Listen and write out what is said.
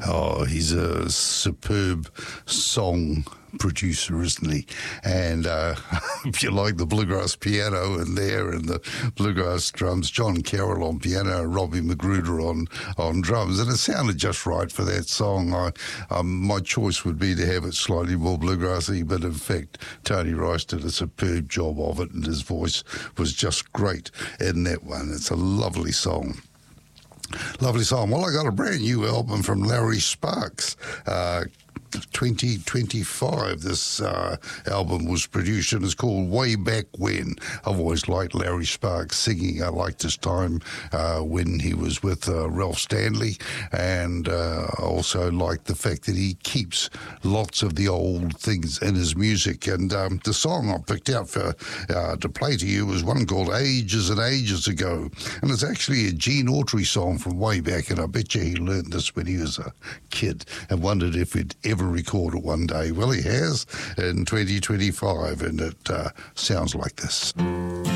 Oh, he's a superb song producer, isn't he? And if you like the bluegrass piano in there and the bluegrass drums, John Carroll on piano, Robbie Magruder on drums, and it sounded just right for that song. My choice would be to have it slightly more bluegrassy, but in fact, Tony Rice did a superb job of it, and his voice was just great in that one. It's a lovely song. Lovely song. Well, I got a brand new album from Larry Sparks. 2025 this album was produced, and it's called Way Back When. I've always liked Larry Sparks singing. I liked his time when he was with Ralph Stanley, and I also like the fact that he keeps lots of the old things in his music. And the song I picked out for to play to you was one called Ages and Ages Ago, and it's actually a Gene Autry song from way back, and I bet you he learned this when he was a kid and wondered if he'd ever record it one day. Well, he has in 2025, and it sounds like this.